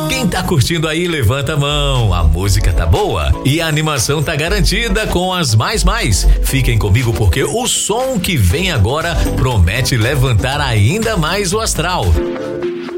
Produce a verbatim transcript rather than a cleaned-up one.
Quem tá curtindo aí, levanta a mão. A música tá boa e a animação tá garantida com as mais mais. Fiquem comigo porque o som que vem agora promete levantar ainda mais o astral.